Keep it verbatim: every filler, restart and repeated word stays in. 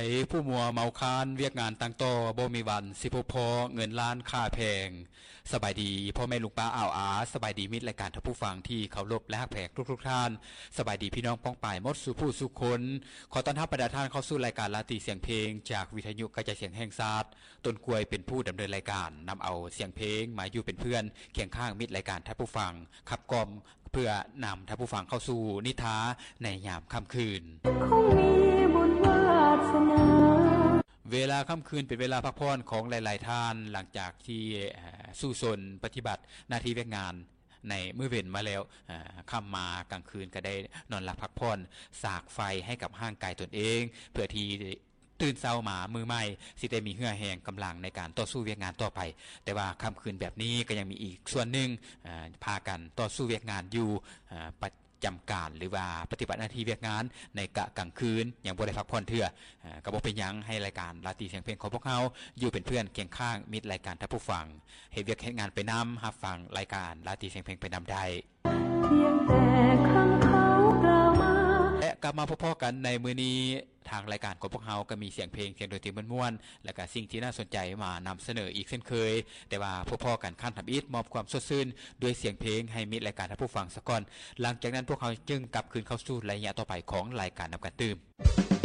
ผู้มัวเมาคานเวียกงานตั้งโตบ่มีวันสิพบพอเงินล้านค่าแพงสบายดีพ่อแม่ลุงป้าอ่าวอาสบายดีมิตรรายการท่านผู้ฟังที่เคารพและฮักแพงทุกๆท่านสบายดีพี่น้องป้องป่ายมดสู่ผู้สุคนขอต้อนรับประดาท่านเข้าสู่รายการลาตีเสียงเพลงจากวิทยุกระจายเสียงแห่งชาติต้นกล้วยเป็นผู้ดำเนินรายการนำเอาเสียงเพลงมาอยู่เป็นเพื่อนเคียงข้างมิตรรายการท่านผู้ฟังขับกล่อมเพื่อนำท่านผู้ฟังเข้าสู่นิทานในยามค่ำคืนคงมีบุญวาสนาเวลาค่ำคืนเป็นเวลาพักผ่อนของหลายๆท่านหลังจากที่สู้สนปฏิบัติหน้าที่เวียกงานในมื้อเว้นมาแล้วค่ำมากลางคืนก็ได้นอนหลับพักผ่อนสากไฟให้กับร่างกายตนเองเพื่อที่ตื่นเช้ามามือใหม่สิได้มีเหื่อแห้งกำลังในการต่อสู้เวียกงานต่อไปแต่ว่าค่ำคืนแบบนี้ก็ยังมีอีกส่วนหนึ่งพากันต่อสู้เวียกงานอยู่ประจำการหรือว่าปฏิบัติหน้าที่เวียกงานในกะกลางคืนอย่างบ่ได้พักผ่อนเทื่อก็บ่เป็นหยังให้รายการลาตีเสียงเพลงของพวกเราอยู่เป็นเพื่อนเคียงข้างมิตรรายการท่านผู้ฟังเฮ็ดเวียกเฮ็ดงานไปนำรับฟังรายการลาตีเสียงเพลงไปนำได้เพียงแต่คำเขากล่าวมาและกลับมาพบกันในมื้อนี้ทางรายการของพวกเราก็มีเสียงเพลงเสียงดนตรีม่วนๆและก็สิ่งที่น่าสนใจมานำเสนออีกเช่นเคยแต่ว่าพบกันขั้นทับอิฐมอบความสดชื่นด้วยเสียงเพลงให้มิตรรายการท่านผู้ฟังซะก่อนหลังจากนั้นพวกเขาจึงกลับคืนเข้าสู่ระยะต่อไปของรายการนำกันตื่ม